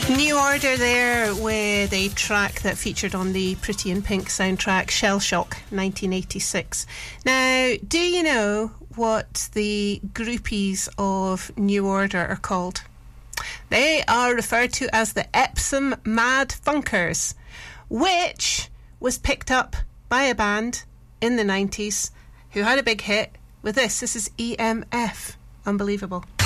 New Order there with a track that featured on the Pretty in Pink soundtrack, Shell Shock 1986. Now, do you know what the groupies of New Order are called? They are referred to as the Epsom Mad Funkers, which was picked up by a band in the 90s who had a big hit with this. This is EMF. Unbelievable.